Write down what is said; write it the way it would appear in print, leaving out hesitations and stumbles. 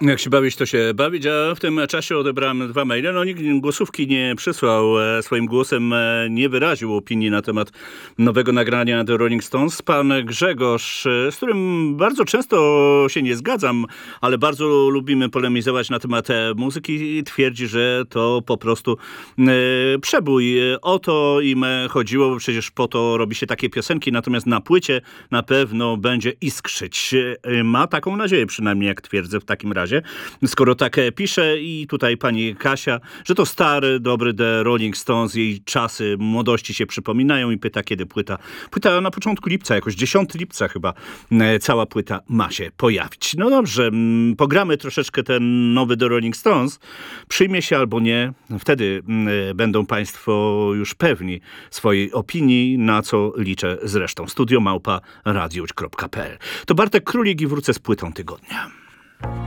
Jak się bawić, to się bawić, a w tym czasie odebrałem 2 maile. No nikt głosówki nie przysłał, swoim głosem nie wyraził opinii na temat nowego nagrania The Rolling Stones. Pan Grzegorz, z którym bardzo często się nie zgadzam, ale bardzo lubimy polemizować na temat muzyki, twierdzi, że to po prostu przebój. O to im chodziło, bo przecież po to robi się takie piosenki, natomiast na płycie na pewno będzie iskrzyć. Ma taką nadzieję przynajmniej, jak twierdzę w takim razie. Skoro tak pisze i tutaj pani Kasia, że to stary, dobry The Rolling Stones, jej czasy młodości się przypominają i pyta, kiedy płyta. Płyta na początku lipca, jakoś 10 lipca chyba cała płyta ma się pojawić. No dobrze, pogramy troszeczkę ten nowy The Rolling Stones. Przyjmie się albo nie, wtedy będą państwo już pewni swojej opinii, na co liczę zresztą. studio@radiowcz.pl. To Bartek Królik i wrócę z płytą tygodnia.